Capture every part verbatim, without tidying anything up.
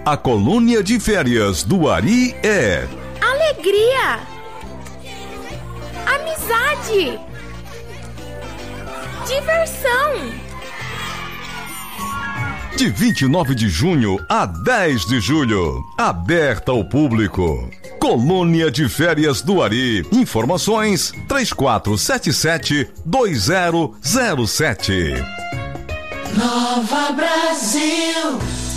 A colônia de férias do Ari é... alegria, amizade, diversão. De vinte e nove de junho a dez de julho, aberta ao público. Colônia de Férias do Ari. Informações três quatro sete sete, dois zero zero sete. Nova Brasil.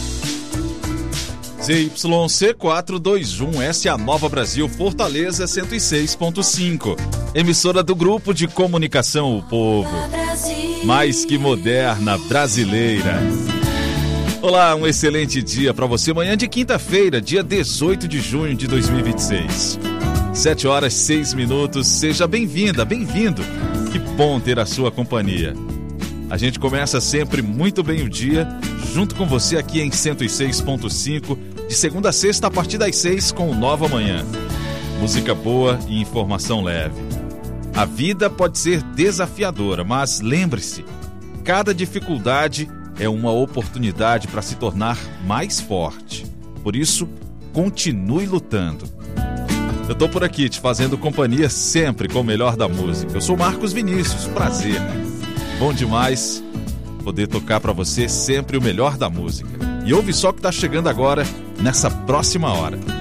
Z Y C quatrocentos e vinte e um, essa é a Nova Brasil, Fortaleza cento e seis ponto cinco. Emissora do Grupo de Comunicação O Povo. Mais que moderna, brasileira. Olá, um excelente dia para você. Manhã de quinta-feira, dia dezoito de junho de dois mil e vinte e seis. sete horas e seis minutos. Seja bem-vinda, bem-vindo. Que bom ter a sua companhia. A gente começa sempre muito bem o dia, junto com você aqui em cento e seis ponto cinco, de segunda a sexta a partir das seis com o Nova Manhã. Música boa e informação leve. A vida pode ser desafiadora, mas lembre-se, cada dificuldade é uma oportunidade para se tornar mais forte. Por isso, continue lutando. Eu tô por aqui te fazendo companhia sempre com o melhor da música. Eu sou Marcos Vinícius, prazer. Bom demais poder tocar para você sempre o melhor da música. E ouve só o que tá chegando agora nessa próxima hora.